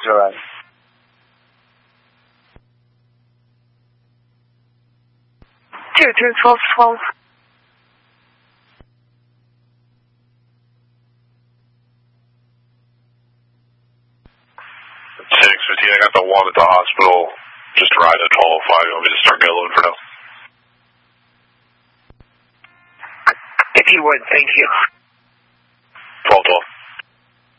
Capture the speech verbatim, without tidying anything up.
All right. Two two twelve twelve. six fifteen, I got the one at the hospital. Just arrived at twelve oh five. You want me to start gallowing for now? If you would, thank you.